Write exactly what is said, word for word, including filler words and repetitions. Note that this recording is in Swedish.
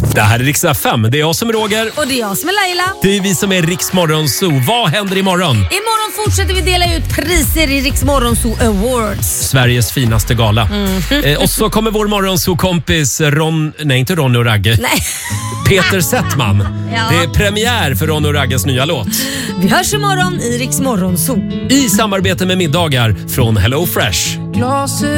Det här är Rix F M. Det är jag som är Roger. Och det är jag som är Laila. Det är vi som är Rix Morgonzoo. Vad händer imorgon? Imorgon fortsätter vi dela ut priser i Rix Morgonzoo Awards. Sveriges finaste gala. Mm. Eh, och så kommer vår Morgonzoo-kompis Ron... Nej, inte Ronny och Ragge. Nej. Peter Settman. Ja. Det är premiär för Ronny och Ragges nya låt. Vi hörs imorgon i Rix Morgonzoo. I samarbete med middagar från Hello Fresh.